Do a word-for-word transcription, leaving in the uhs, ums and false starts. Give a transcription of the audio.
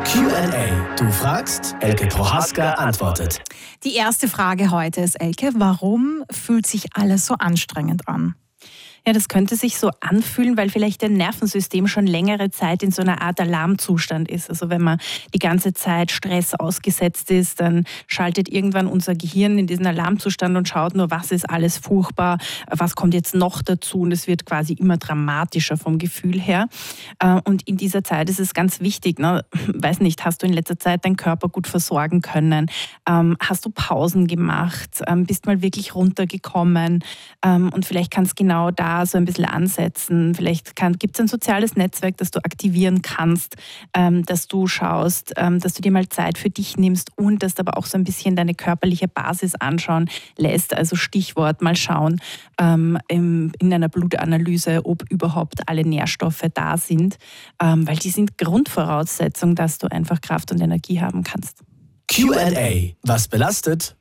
Q and A. Du fragst, Elke Prohaska antwortet. Die erste Frage heute ist, Elke, warum fühlt sich alles so anstrengend an? Ja, das könnte sich so anfühlen, weil vielleicht dein Nervensystem schon längere Zeit in so einer Art Alarmzustand ist. Also wenn man die ganze Zeit Stress ausgesetzt ist, dann schaltet irgendwann unser Gehirn in diesen Alarmzustand und schaut nur, was ist alles furchtbar, was kommt jetzt noch dazu, und es wird quasi immer dramatischer vom Gefühl her. Und in dieser Zeit ist es ganz wichtig, ne? Weiß nicht, hast du in letzter Zeit deinen Körper gut versorgen können? Hast du Pausen gemacht? Bist mal wirklich runtergekommen? Und vielleicht kannst du genau da so ein bisschen ansetzen. Vielleicht gibt es ein soziales Netzwerk, das du aktivieren kannst, ähm, dass du schaust, ähm, dass du dir mal Zeit für dich nimmst und dass du aber auch so ein bisschen deine körperliche Basis anschauen lässt. Also Stichwort mal schauen ähm, im, in einer Blutanalyse, ob überhaupt alle Nährstoffe da sind, ähm, weil die sind Grundvoraussetzung, dass du einfach Kraft und Energie haben kannst. Q and A. Was belastet?